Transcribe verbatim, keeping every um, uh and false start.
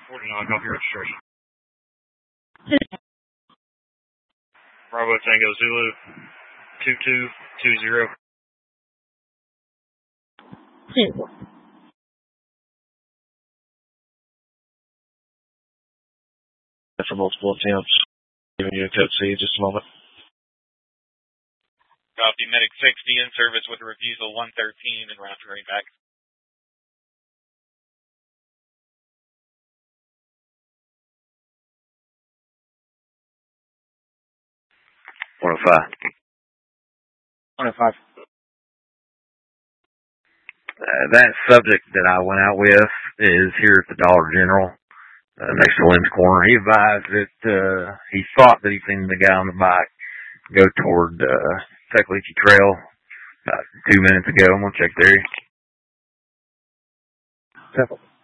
forty-nine, copy registration. Bravo Tango Zulu, two two two zero. For multiple attempts. Giving you a code C in just a moment. Copy, Medic sixty in service with refusal one thirteen and round turning back. one oh five. one oh five. Uh, that subject that I went out with is here at the Dollar General, uh, next to Lynn's Corner. He advised that uh, he thought that he seen the guy on the bike go toward uh, Tuckaleechee Trail about two minutes ago. I'm going to check there. Simple.